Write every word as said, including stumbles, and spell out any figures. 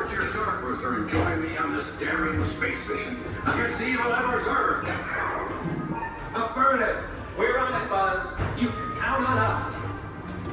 report to your Star Cruiser and join me on this daring space mission against the evil Emperor's Earth. Affirmative. We're on it, Buzz. You can count on us.